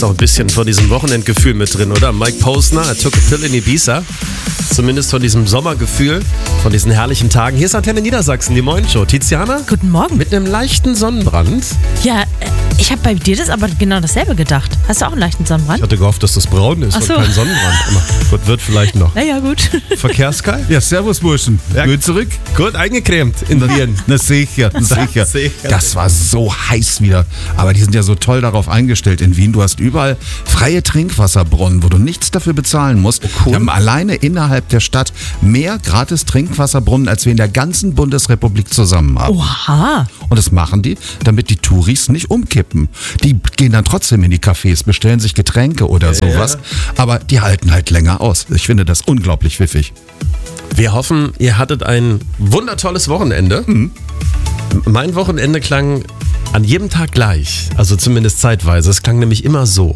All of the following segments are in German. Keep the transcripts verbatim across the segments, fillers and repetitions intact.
ist auch ein bisschen von diesem Wochenendgefühl mit drin, oder? Mike Posner, I took a pill in Ibiza. Zumindest von diesem Sommergefühl, von diesen herrlichen Tagen. Hier ist Antenne Niedersachsen, die Moin-Show. Tiziana? Guten Morgen. Mit einem leichten Sonnenbrand. Ja, ich habe bei dir das aber genau dasselbe gedacht. Hast du auch einen leichten Sonnenbrand? Ich hatte gehofft, dass das braun ist Ach so. und kein Sonnenbrand. Aber gut, wird vielleicht noch. Naja, gut. Verkehrskalt? Ja, servus Burschen. Ja. Gut zurück? Gut eingecremt in Wien. Na sicher, na sicher. Sicher. Das war so heiß wieder. Aber die sind ja so toll darauf eingestellt in Wien. Du hast überall freie Trinkwasserbrunnen, wo du nichts dafür bezahlen musst. Oh, cool. Wir haben alleine innerhalb der Stadt mehr gratis Trinkwasserbrunnen, als wir in der ganzen Bundesrepublik zusammen haben. Oha. Und das machen die, damit die Touris nicht umkippen. Die gehen dann trotzdem in die Cafés, bestellen sich Getränke oder sowas. Aber die halten halt länger aus. Ich finde das unglaublich pfiffig. Wir hoffen, ihr hattet ein wundertolles Wochenende. Mhm. Mein Wochenende klang an jedem Tag gleich. Also zumindest zeitweise. Es klang nämlich immer so.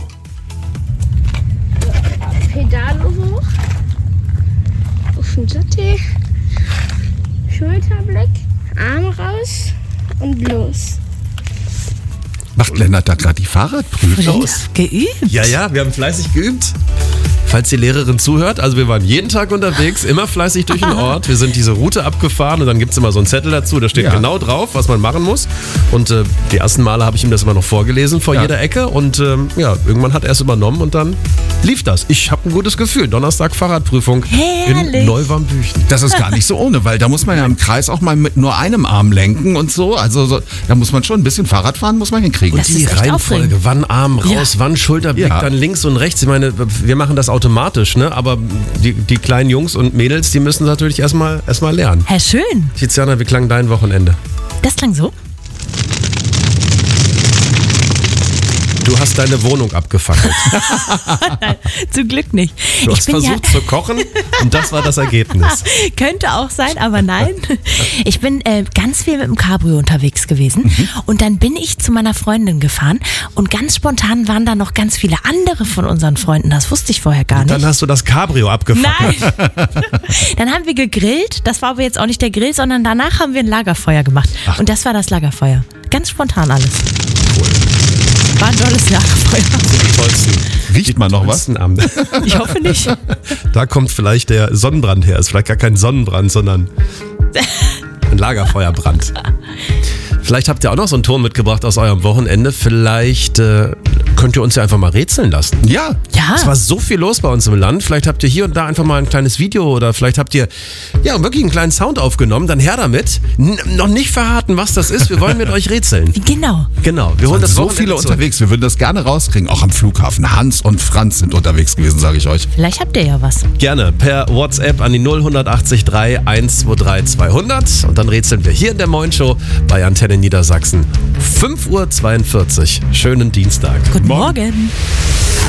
Pedale hoch, auf den Sattel, Schulterblick, Arme raus und los. Macht Lennart da gerade die Fahrradprüfung? Geübt. Ja, ja, wir haben fleißig geübt. Falls die Lehrerin zuhört, also wir waren jeden Tag unterwegs, immer fleißig durch den Ort. Wir sind diese Route abgefahren und dann gibt es immer so einen Zettel dazu, da steht Ja. genau drauf, was man machen muss. Und äh, die ersten Male habe ich ihm das immer noch vorgelesen vor Ja. jeder Ecke und ähm, ja, irgendwann hat er es übernommen und dann lief das. Ich habe ein gutes Gefühl. Donnerstag Fahrradprüfung Herrlich. in Neuwarmbüchen. Das ist gar nicht so ohne, weil da muss man ja im Kreis auch mal mit nur einem Arm lenken und so. Also so, da muss man schon ein bisschen Fahrrad fahren, muss man hinkriegen. Das Die ist echt Reihenfolge, aufregend. wann Arm raus, Ja. wann Schulterblick, Ja. dann links und rechts. Ich meine, wir machen das automatisch, ne? Aber die, die kleinen Jungs und Mädels, die müssen natürlich erstmal erstmal lernen. Herr Schön. Tiziana, wie klang dein Wochenende? Das klang so. Du hast deine Wohnung abgefackelt. Zum Glück nicht. Du ich hast bin versucht zu kochen und das war das Ergebnis. ja, könnte auch sein, aber nein. Ich bin äh, ganz viel mit dem Cabrio unterwegs gewesen Mhm. und dann bin ich zu meiner Freundin gefahren und ganz spontan waren da noch ganz viele andere von unseren Freunden. Das wusste ich vorher gar nicht. Dann hast du das Cabrio abgefackelt. Nein. Dann haben wir gegrillt. Das war aber jetzt auch nicht der Grill, sondern danach haben wir ein Lagerfeuer gemacht. Ach. Und das war das Lagerfeuer. Ganz spontan alles. War ein tolles Lagerfeuer. Die tollsten. Riecht man noch was? tollsten Abende. Ich hoffe nicht. Da kommt vielleicht der Sonnenbrand her. Ist vielleicht gar kein Sonnenbrand, sondern ein Lagerfeuerbrand. Vielleicht habt ihr auch noch so einen Ton mitgebracht aus eurem Wochenende. Vielleicht äh, könnt ihr uns ja einfach mal rätseln lassen. Ja. Ja. Es war so viel los bei uns im Land. Vielleicht habt ihr hier und da einfach mal ein kleines Video oder vielleicht habt ihr ja wirklich einen kleinen Sound aufgenommen. Dann her damit. N- noch nicht verraten, was das ist. Wir wollen mit euch rätseln. Genau. Genau. Wir holen das so Wochenende viele zurück. unterwegs, wir würden das gerne rauskriegen. Auch am Flughafen. Hans und Franz sind unterwegs gewesen, sage ich euch. Vielleicht habt ihr ja was. Gerne per WhatsApp an die null acht acht drei eins zwei drei zweihundert und dann rätseln wir hier in der Moin Show bei Antenne Niedersachsen. fünf Uhr zweiundvierzig. Schönen Dienstag. Guten Morgen.